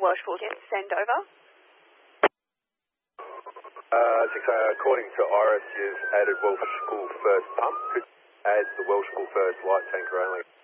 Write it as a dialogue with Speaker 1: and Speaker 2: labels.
Speaker 1: Welsh Pool, send over.
Speaker 2: According to Iris, you've added Welsh Pool first pump. Could add the Welsh Pool first light tanker only.